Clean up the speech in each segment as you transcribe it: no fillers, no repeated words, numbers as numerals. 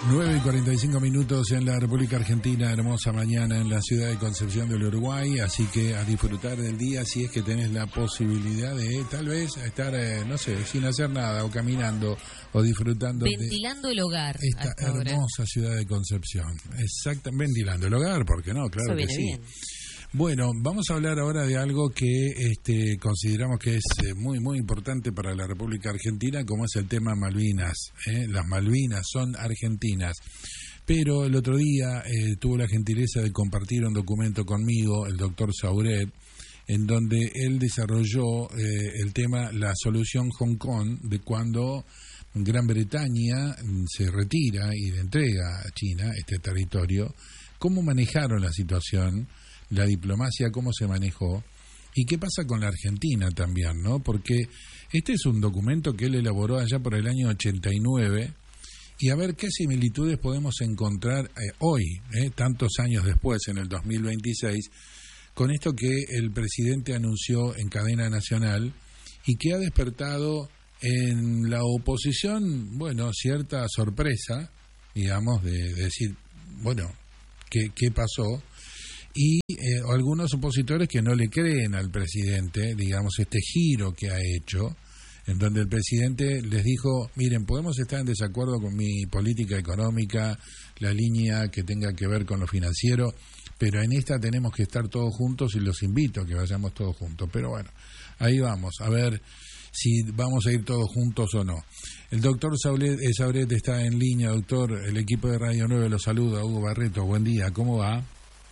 9:45 en la República Argentina, hermosa mañana en la ciudad de Concepción del Uruguay, así que a disfrutar del día si es que tenés la posibilidad de tal vez estar, no sé, sin hacer nada o caminando o disfrutando ventilando el hogar esta hermosa ciudad de Concepción. Exactamente, ventilando el hogar, ¿por qué no? Claro que sí. Bien. Bueno, vamos a hablar ahora de algo que consideramos que es muy, muy importante para la República Argentina, como es el tema Malvinas. Las Malvinas son argentinas. Pero el otro día tuvo la gentileza de compartir un documento conmigo, el doctor Sauret, en donde él desarrolló el tema, la solución Hong Kong, de cuando Gran Bretaña se retira y le entrega a China este territorio, cómo manejaron la situación, la diplomacia, cómo se manejó, y qué pasa con la Argentina también, ¿no? Porque este es un documento que él elaboró allá por el año 89, y a ver qué similitudes podemos encontrar hoy, tantos años después, en el 2026, con esto que el presidente anunció en cadena nacional, y que ha despertado en la oposición, bueno, cierta sorpresa, digamos, de decir, bueno, ¿qué pasó? Y algunos opositores que no le creen al presidente, digamos, este giro que ha hecho, en donde el presidente les dijo, miren, podemos estar en desacuerdo con mi política económica, la línea que tenga que ver con lo financiero, pero en esta tenemos que estar todos juntos y los invito a que vayamos todos juntos. Pero bueno, ahí vamos, a ver si vamos a ir todos juntos o no. El doctor Sauret está en línea, doctor, el equipo de Radio 9 lo saluda, Hugo Barreto, buen día, ¿cómo va?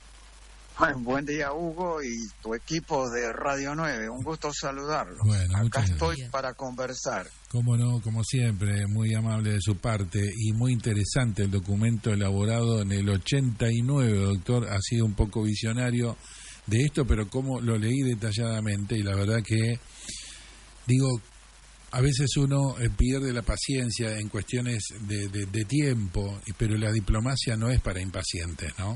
Buen día, Hugo, y tu equipo de Radio 9. Un gusto saludarlos. Bueno, acá estoy para conversar. Cómo no, como siempre, muy amable de su parte y muy interesante el documento elaborado en el 89, doctor. Ha sido un poco visionario de esto, pero como lo leí detalladamente y la verdad que, digo, a veces uno pierde la paciencia en cuestiones de tiempo, pero la diplomacia no es para impacientes, ¿no?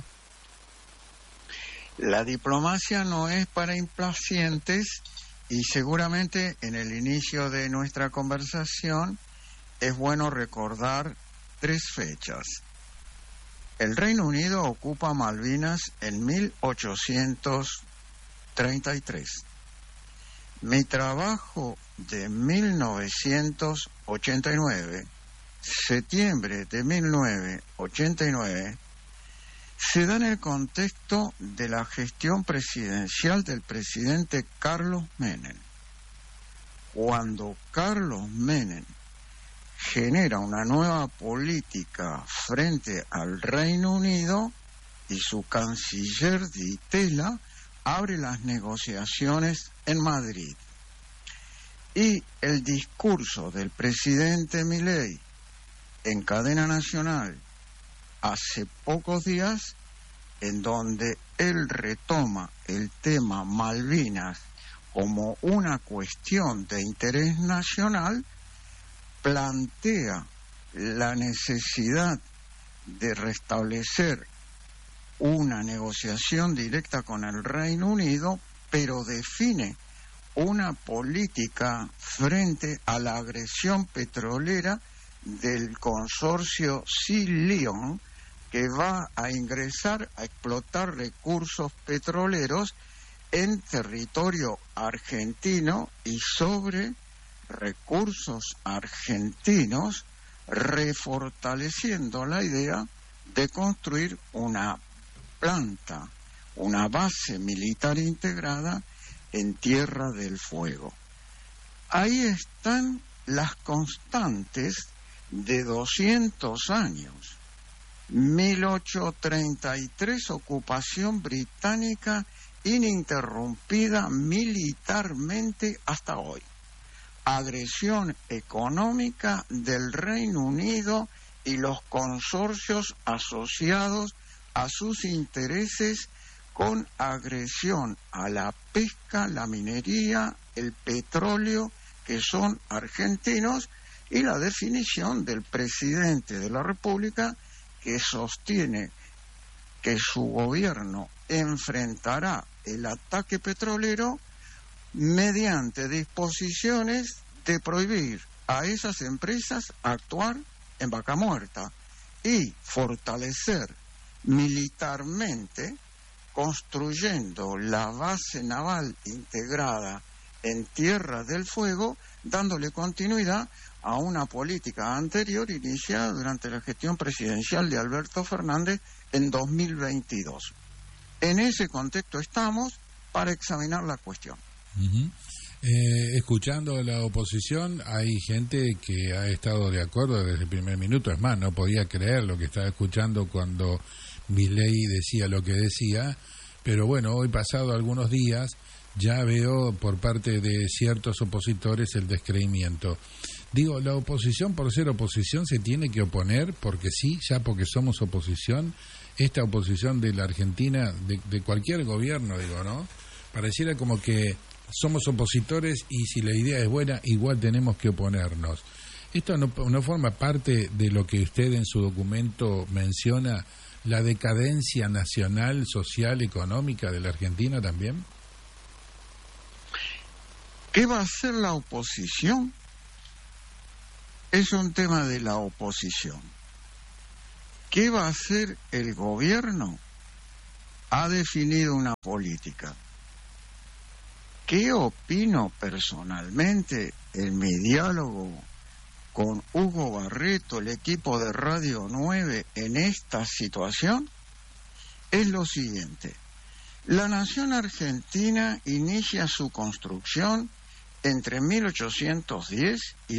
La diplomacia no es para impacientes y seguramente en el inicio de nuestra conversación es bueno recordar 3 fechas. El Reino Unido ocupa Malvinas en 1833. Mi trabajo de 1989, septiembre de 1989, se da en el contexto de la gestión presidencial del presidente Carlos Menem. Cuando Carlos Menem genera una nueva política frente al Reino Unido y su canciller Di Tella abre las negociaciones en Madrid. Y el discurso del presidente Milei en cadena nacional hace pocos días, en donde él retoma el tema Malvinas como una cuestión de interés nacional, plantea la necesidad de restablecer una negociación directa con el Reino Unido, pero define una política frente a la agresión petrolera del consorcio Sea Lion, que va a ingresar a explotar recursos petroleros en territorio argentino y sobre recursos argentinos, refortaleciendo la idea de construir una planta, una base militar integrada en Tierra del Fuego. Ahí están las constantes de 200 años. 1833, ocupación británica ininterrumpida militarmente hasta hoy. Agresión económica del Reino Unido y los consorcios asociados a sus intereses, con agresión a la pesca, la minería, el petróleo, que son argentinos, y la definición del presidente de la República, que sostiene que su gobierno enfrentará el ataque petrolero mediante disposiciones de prohibir a esas empresas actuar en vaca muerta y fortalecer militarmente, construyendo la base naval integrada en Tierra del Fuego, dándole continuidad a una política anterior iniciada durante la gestión presidencial de Alberto Fernández en 2022. En ese contexto estamos para examinar la cuestión. Escuchando a la oposición, hay gente que ha estado de acuerdo desde el primer minuto. Es más, no podía creer lo que estaba escuchando cuando Milei decía lo que decía, pero bueno, hoy pasado algunos días ya veo por parte de ciertos opositores el descreimiento. Digo, la oposición por ser oposición se tiene que oponer porque sí, ya porque somos oposición. Esta oposición de la Argentina, de cualquier gobierno, digo, ¿no? Pareciera como que somos opositores y si la idea es buena, igual tenemos que oponernos. ¿Esto no forma parte de lo que usted en su documento menciona, la decadencia nacional, social, económica de la Argentina también? ¿Qué va a hacer la oposición? Es un tema de la oposición. ¿Qué va a hacer el gobierno? Ha definido una política. ¿Qué opino personalmente en mi diálogo con Hugo Barreto, el equipo de Radio 9, en esta situación? Es lo siguiente. La nación argentina inicia su construcción entre 1810 y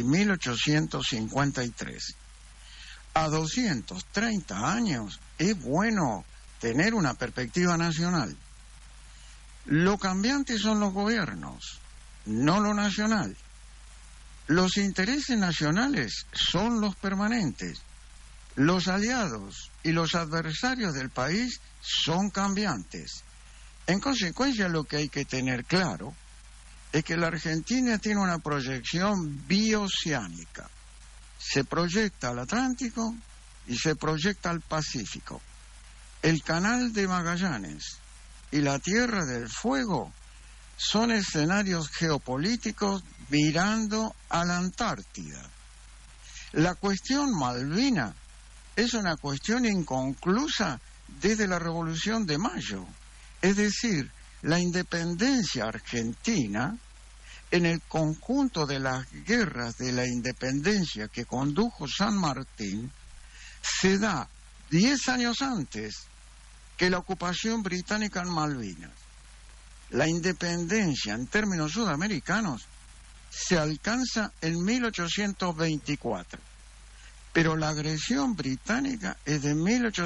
1853. A 230 años es bueno tener una perspectiva nacional. Lo cambiante son los gobiernos, no lo nacional. Los intereses nacionales son los permanentes. Los aliados y los adversarios del país son cambiantes. En consecuencia, lo que hay que tener claro es que la Argentina tiene una proyección bioceánica. Se proyecta al Atlántico y se proyecta al Pacífico. El Canal de Magallanes y la Tierra del Fuego son escenarios geopolíticos mirando a la Antártida. La cuestión Malvina es una cuestión inconclusa desde la Revolución de Mayo. Es decir, la independencia argentina, en el conjunto de las guerras de la independencia que condujo San Martín, se da 10 años antes que la ocupación británica en Malvinas. La independencia en términos sudamericanos se alcanza en 1824, pero la agresión británica es de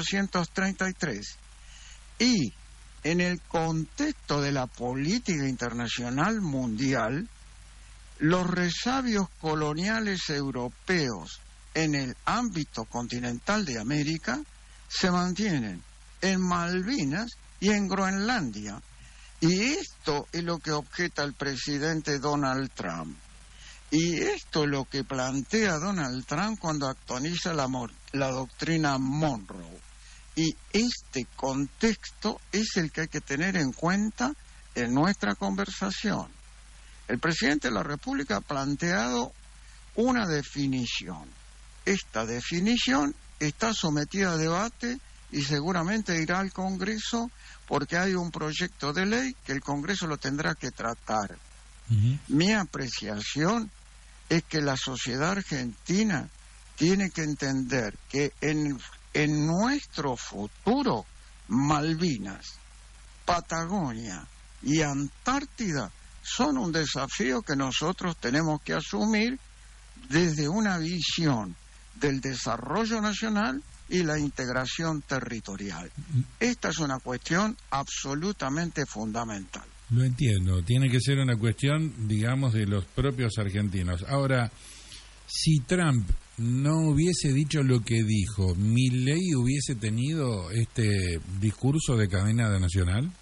1833 y en el contexto de la política internacional mundial, los resabios coloniales europeos en el ámbito continental de América se mantienen en Malvinas y en Groenlandia. Y esto es lo que objeta el presidente Donald Trump. Y esto es lo que plantea Donald Trump cuando actualiza la doctrina Monroe. Y este contexto es el que hay que tener en cuenta en nuestra conversación. El presidente de la República ha planteado una definición. Esta definición está sometida a debate y seguramente irá al Congreso porque hay un proyecto de ley que el Congreso lo tendrá que tratar. Mi apreciación es que la sociedad argentina tiene que entender que en nuestro futuro, Malvinas, Patagonia y Antártida son un desafío que nosotros tenemos que asumir desde una visión del desarrollo nacional y la integración territorial. Esta es una cuestión absolutamente fundamental. Lo entiendo, tiene que ser una cuestión, digamos, de los propios argentinos. Ahora, si Trump no hubiese dicho lo que dijo, ¿Milei hubiese tenido este discurso de cadena nacional?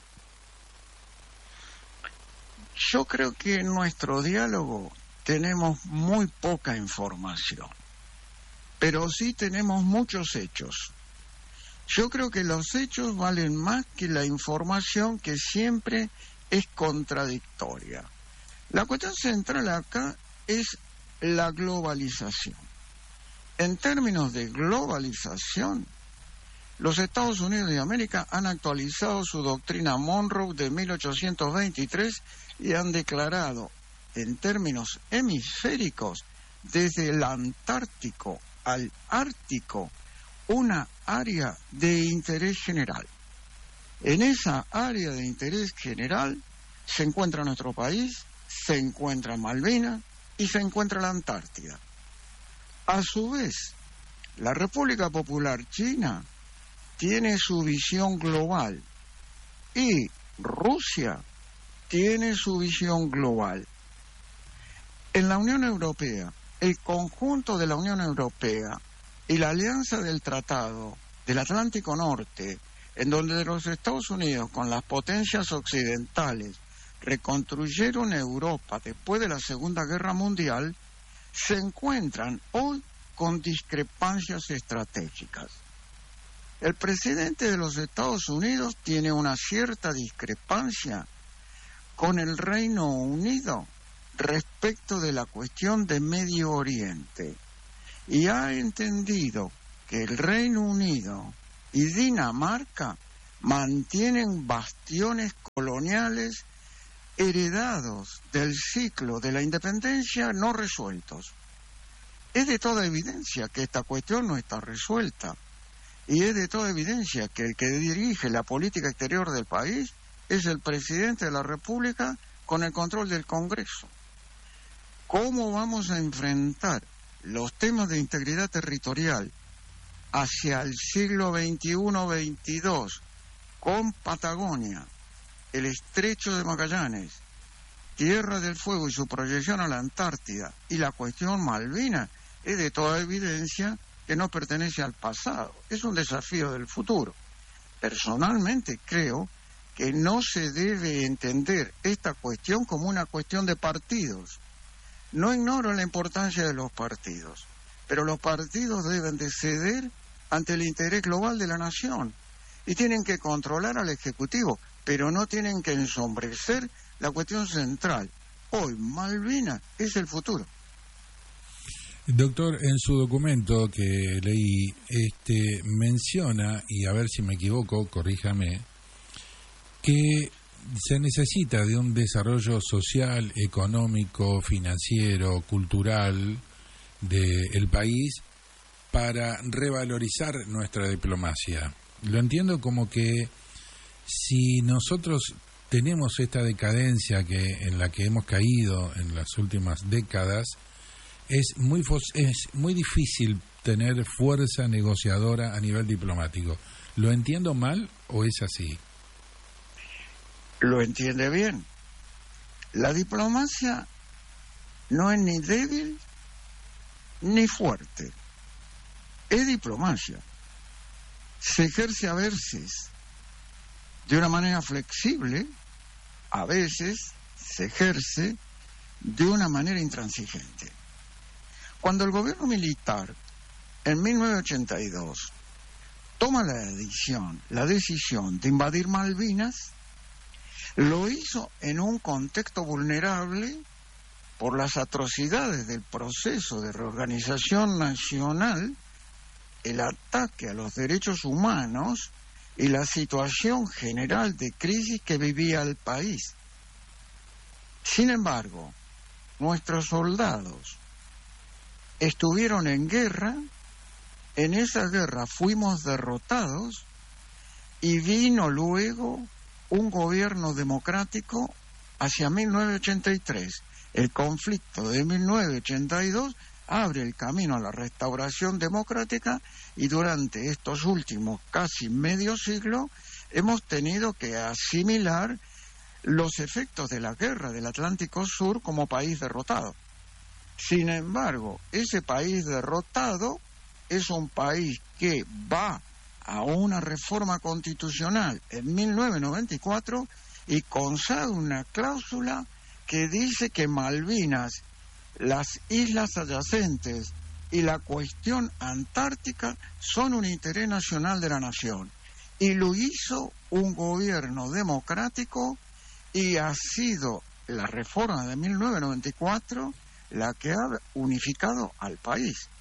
Yo creo que en nuestro diálogo tenemos muy poca información, pero sí tenemos muchos hechos. Yo creo que los hechos valen más que la información, que siempre es contradictoria. La cuestión central acá es la globalización. En términos de globalización, los Estados Unidos de América han actualizado su doctrina Monroe de 1823 y han declarado, en términos hemisféricos, desde el Antártico al Ártico, una área de interés general. En esa área de interés general se encuentra nuestro país, se encuentra Malvinas y se encuentra la Antártida. A su vez, la República Popular China tiene su visión global y Rusia tiene su visión global. En la Unión Europea, el conjunto de la Unión Europea y la alianza del Tratado del Atlántico Norte, en donde los Estados Unidos con las potencias occidentales reconstruyeron Europa después de la Segunda Guerra Mundial, se encuentran hoy con discrepancias estratégicas. El presidente de los Estados Unidos tiene una cierta discrepancia con el Reino Unido respecto de la cuestión de Medio Oriente y ha entendido que el Reino Unido y Dinamarca mantienen bastiones coloniales heredados del ciclo de la independencia no resueltos. Es de toda evidencia que esta cuestión no está resuelta y es de toda evidencia que el que dirige la política exterior del país es el presidente de la República con el control del Congreso. ¿Cómo vamos a enfrentar los temas de integridad territorial hacia el siglo XXI-XXII con Patagonia, el Estrecho de Magallanes, Tierra del Fuego y su proyección a la Antártida y la cuestión Malvinas? Es de toda evidencia que no pertenece al pasado, es un desafío del futuro. Personalmente creo que no se debe entender esta cuestión como una cuestión de partidos. No ignoro la importancia de los partidos, pero los partidos deben de ceder ante el interés global de la nación y tienen que controlar al Ejecutivo, pero no tienen que ensombrecer la cuestión central. Hoy Malvinas es el futuro. Doctor, en su documento que leí, menciona, y a ver si me equivoco, corríjame, que se necesita de un desarrollo social, económico, financiero, cultural del país para revalorizar nuestra diplomacia. Lo entiendo como que si nosotros tenemos esta decadencia en la que hemos caído en las últimas décadas, es muy difícil tener fuerza negociadora a nivel diplomático. ¿Lo entiendo mal o es así? Lo entiende bien. La diplomacia no es ni débil ni fuerte. Es diplomacia. Se ejerce a veces de una manera flexible, a veces se ejerce de una manera intransigente. Cuando el gobierno militar, en 1982, toma la decisión de invadir Malvinas, lo hizo en un contexto vulnerable por las atrocidades del proceso de reorganización nacional, el ataque a los derechos humanos y la situación general de crisis que vivía el país. Sin embargo, nuestros soldados estuvieron en guerra, en esa guerra fuimos derrotados y vino luego un gobierno democrático hacia 1983. El conflicto de 1982 abre el camino a la restauración democrática y durante estos últimos casi medio siglo hemos tenido que asimilar los efectos de la guerra del Atlántico Sur como país derrotado. Sin embargo, ese país derrotado es un país que va a una reforma constitucional en 1994 y consagra una cláusula que dice que Malvinas, las islas adyacentes y la cuestión antártica son un interés nacional de la nación. Y lo hizo un gobierno democrático y ha sido la reforma de 1994 la que ha unificado al país.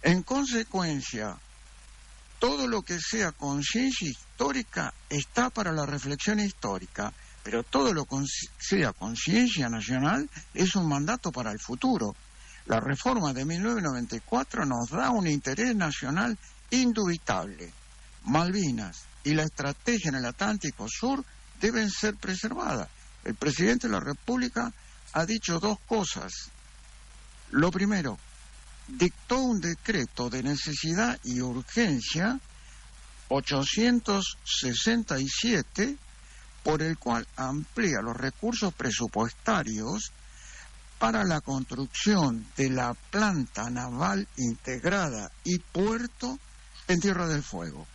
En consecuencia, todo lo que sea conciencia histórica está para la reflexión histórica, pero todo lo que sea conciencia nacional es un mandato para el futuro. La reforma de 1994 nos da un interés nacional indubitable. Malvinas y la estrategia en el Atlántico Sur deben ser preservadas. El presidente de la República ha dicho dos cosas. Lo primero, dictó un decreto de necesidad y urgencia 867, por el cual amplía los recursos presupuestarios para la construcción de la planta naval integrada y puerto en Tierra del Fuego.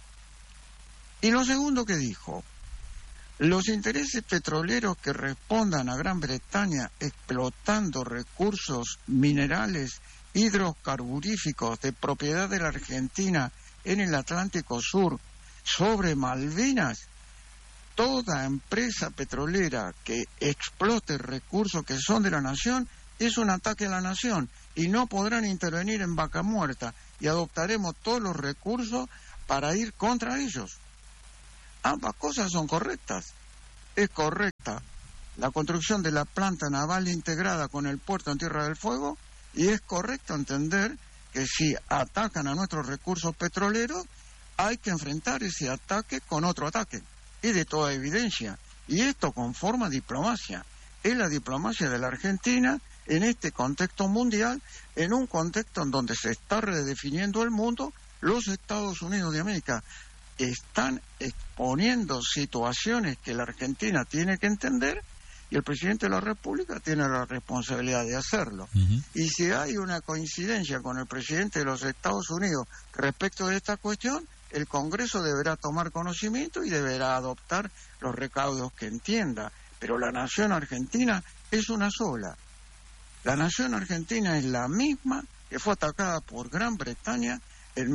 Y lo segundo que dijo, los intereses petroleros que respondan a Gran Bretaña explotando recursos minerales hidrocarburíficos de propiedad de la Argentina en el Atlántico Sur sobre Malvinas, toda empresa petrolera que explote recursos que son de la nación es un ataque a la nación y no podrán intervenir en Vaca Muerta y adoptaremos todos los recursos para ir contra ellos. Ambas cosas son correctas. Es correcta la construcción de la planta naval integrada con el puerto en Tierra del Fuego y es correcto entender que si atacan a nuestros recursos petroleros hay que enfrentar ese ataque con otro ataque. Es de toda evidencia. Y esto conforma diplomacia. Es la diplomacia de la Argentina en este contexto mundial, en un contexto en donde se está redefiniendo el mundo. Los Estados Unidos de América están exponiendo situaciones que la Argentina tiene que entender y el presidente de la República tiene la responsabilidad de hacerlo. Uh-huh. Y si hay una coincidencia con el presidente de los Estados Unidos respecto de esta cuestión, el Congreso deberá tomar conocimiento y deberá adoptar los recaudos que entienda. Pero la nación argentina es una sola. La nación argentina es la misma que fue atacada por Gran Bretaña en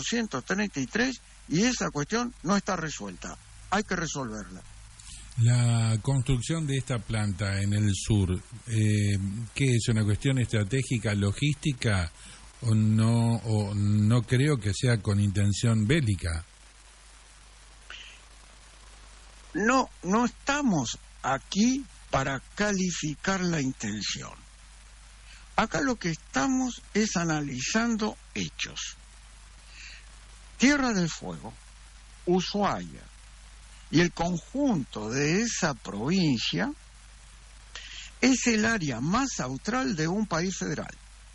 1833 y esa cuestión no está resuelta. Hay que resolverla. La construcción de esta planta en el sur, ¿qué es? ¿Una cuestión estratégica, logística? O no creo que sea con intención bélica. No estamos aquí para calificar la intención. Acá lo que estamos es analizando hechos. Tierra del Fuego, Ushuaia y el conjunto de esa provincia es el área más austral de un país federal.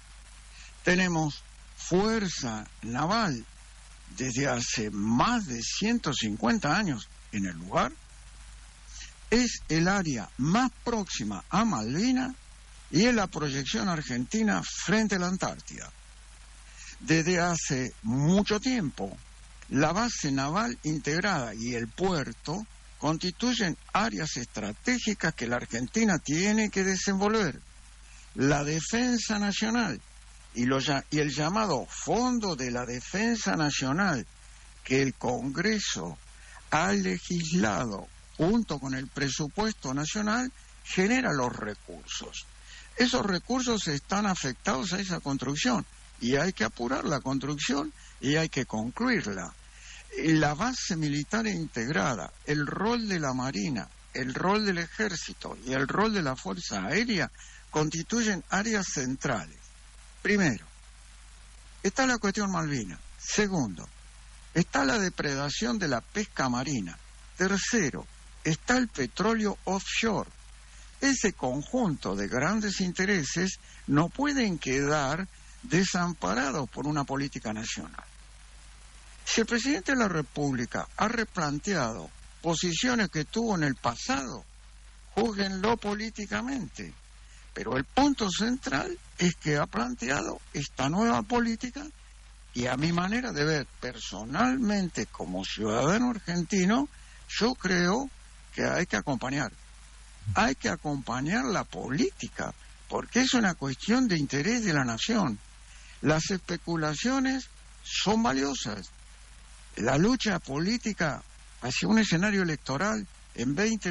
Tenemos fuerza naval desde hace más de 150 años en el lugar. Es el área más próxima a Malvinas y es la proyección argentina frente a la Antártida. Desde hace mucho tiempo, la base naval integrada y el puerto constituyen áreas estratégicas que la Argentina tiene que desenvolver. La defensa nacional y el llamado Fondo de la Defensa Nacional que el Congreso ha legislado junto con el presupuesto nacional genera los recursos. Esos recursos están afectados a esa construcción y hay que apurar la construcción y hay que concluirla. La base militar integrada, el rol de la Marina, el rol del Ejército y el rol de la Fuerza Aérea constituyen áreas centrales. Primero, está la cuestión Malvinas. Segundo, está la depredación de la pesca marina. Tercero, está el petróleo offshore. Ese conjunto de grandes intereses no pueden quedar desamparados por una política nacional. Si el presidente de la República ha replanteado posiciones que tuvo en el pasado, júzguenlo políticamente. Pero el punto central es que ha planteado esta nueva política y a mi manera de ver personalmente como ciudadano argentino, yo creo que hay que acompañar. Hay que acompañar la política porque es una cuestión de interés de la nación. Las especulaciones son valiosas. La lucha política hacia un escenario electoral en 20